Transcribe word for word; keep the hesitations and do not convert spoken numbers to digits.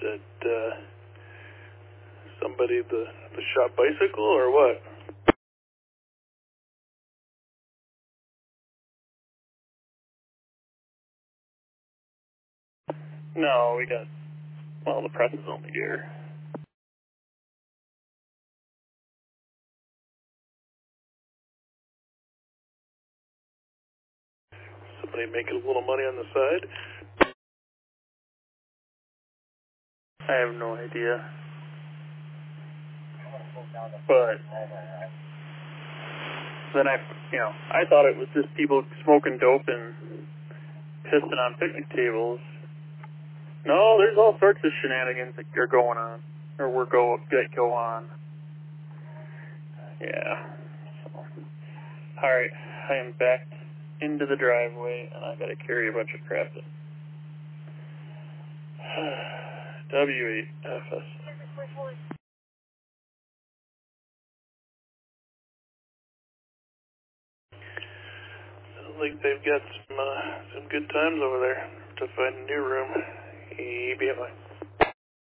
that uh, somebody the, the shop bicycle or what? No, we got, well, the press is only here. Somebody making a little money on the side? I have no idea. But then I, you know, I thought it was just people smoking dope and pissing on picnic tables. No, there's all sorts of shenanigans that are going on, or were go that go on. Yeah. So, all right, I am back into the driveway, and I got to carry a bunch of crap in. W eight F S. Sounds like they've got some uh, some good times over there to find a new room. E B M I.